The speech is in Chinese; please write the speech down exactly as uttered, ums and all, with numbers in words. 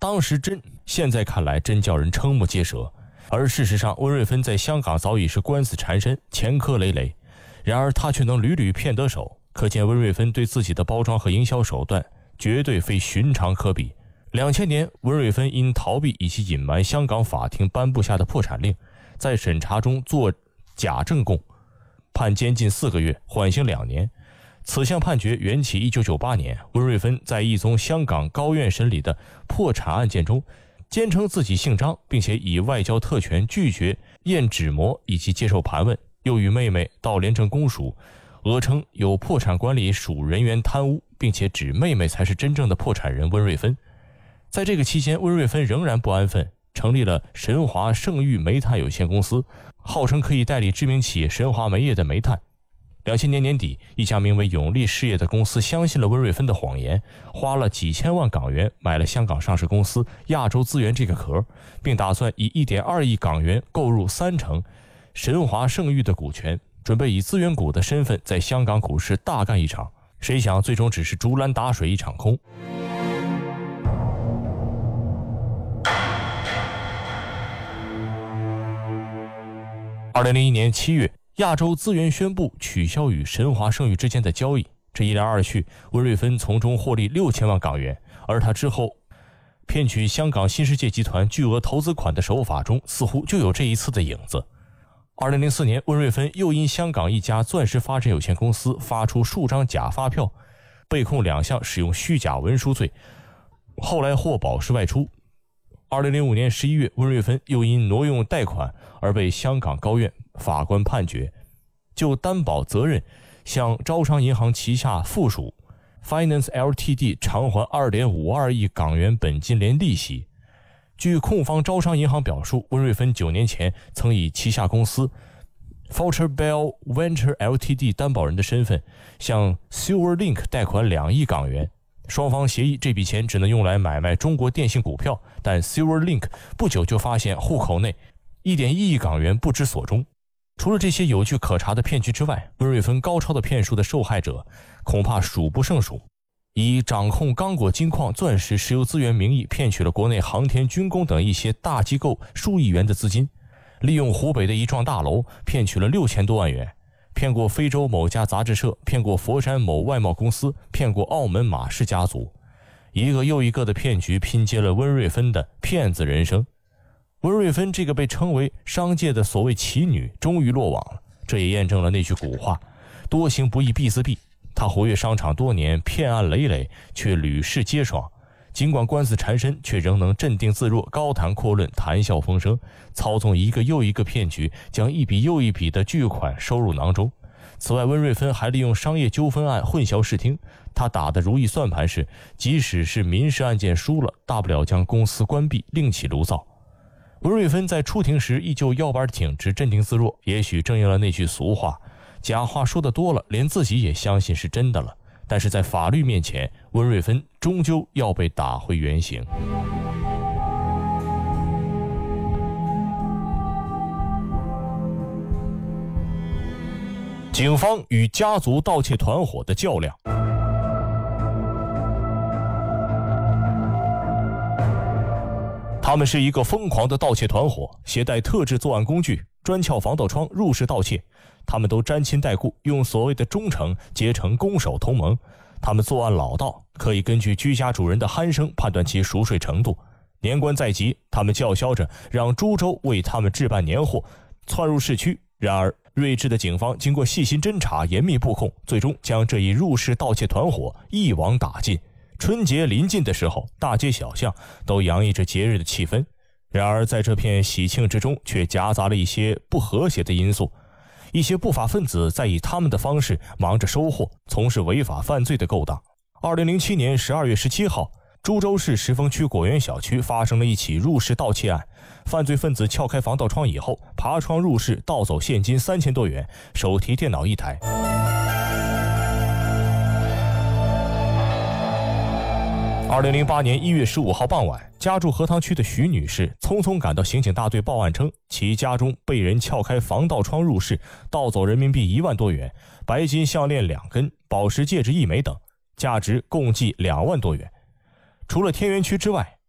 当时真，现在看来真叫人瞠目结舌。而事实上，温瑞芬在香港早已是官司缠身，前科累累。然而他却能屡屡骗得手，可见温瑞芬对自己的包装和营销手段绝对非寻常可比。两千年，温瑞芬因逃避以及隐瞒香港法庭颁布下的破产令，在审查中作假证供，判监禁四个月，缓刑两年。此项判决缘起一九九八年，温瑞芬在一宗香港高院审理的破产案件中，坚称自己姓张，并且以外交特权拒绝验指模以及接受盘问，又与妹妹到廉政公署讹称有破产管理署人员贪污，并且指妹妹才是真正的破产人温瑞芬。在这个期间，温瑞芬仍然不安分，成立了神华盛誉煤炭有限公司，号称可以代理知名企业神华煤业的煤炭。两千年年底，一家名为永利事业的公司相信了温瑞芬的谎言，花了几千万港元买了香港上市公司亚洲资源这个壳，并打算以 一点二亿港元购入三成神华盛誉的股权，准备以资源股的身份在香港股市大干一场。谁想最终只是竹篮打水一场空。二零零一年七月，亚洲资源宣布取消与神华盛誉之间的交易，这一来二去，温瑞芬从中获利六千万港元，而他之后骗取香港新世界集团巨额投资款的手法中，似乎就有这一次的影子。二零零四年，温瑞芬又因香港一家钻石发展有限公司发出数张假发票，被控两项使用虚假文书罪，后来获保释外出。二零零五年十一月，温瑞芬又因挪用贷款而被香港高院法官判决，就担保责任向招商银行旗下附属 Finance L T D 偿还 二点五二亿港元本金连利息。据控方招商银行表述，温瑞芬九年前曾以旗下公司 Fortune Bell Venture L T D 担保人的身份向 Silverlink 贷款两亿港元。双方协议这笔钱只能用来买卖中国电信股票，但 Silverlink 不久就发现户口内 一点一亿港元不知所终。除了这些有据可查的骗局之外，温瑞芬高超的骗术的受害者恐怕数不胜数。以掌控刚果金矿、钻石、石油资源名义，骗取了国内航天、军工等一些大机构数亿元的资金，利用湖北的一幢大楼骗取了六千多万元，骗过非洲某家杂志社，骗过佛山某外贸公司，骗过澳门马氏家族。一个又一个的骗局拼接了温瑞芬的骗子人生。温瑞芬这个被称为商界的所谓奇女终于落网了，这也验证了那句古话：多行不义必自毙。他活跃商场多年，骗案累累，却屡试皆爽。尽管官司缠身，却仍能镇定自若，高谈阔论，谈笑风生，操纵一个又一个骗局，将一笔又一笔的巨款收入囊中。此外，温瑞芬还利用商业纠纷案混淆视听。他打的如意算盘是，即使是民事案件输了，大不了将公司关闭，另起炉灶。温瑞芬在出庭时依旧腰板挺直，镇定自若，也许正应了那句俗话：假话说得多了，连自己也相信是真的了。但是在法律面前，温瑞芬终究要被打回原形。警方与家族盗窃团伙的较量。他们是一个疯狂的盗窃团伙，携带特制作案工具，专撬防盗窗，入室盗窃。他们都沾亲带故，用所谓的忠诚结成攻守同盟。他们作案老道，可以根据居家主人的鼾声判断其熟睡程度。年关在即，他们叫嚣着让株洲为他们置办年货，窜入市区。然而睿智的警方经过细心侦查，严密布控，最终将这一入室盗窃团伙一网打尽。春节临近的时候，大街小巷都洋溢着节日的气氛。然而在这片喜庆之中，却夹杂了一些不和谐的因素。一些不法分子在以他们的方式忙着收获，从事违法犯罪的勾当。二零零七年十二月十七号，株洲市石峰区果园小区发生了一起入室盗窃案。犯罪分子撬开防盗窗以后，爬窗入室，盗走现金三千多元，手提电脑一台。二零零八年一月十五号傍晚，家住河塘区的徐女士匆匆赶到刑警大队报案称，其家中被人撬开防盗窗入室，盗走人民币一万多元、白金项链两根、宝石戒指一枚等，价值共计两万多元。除了天元区之外，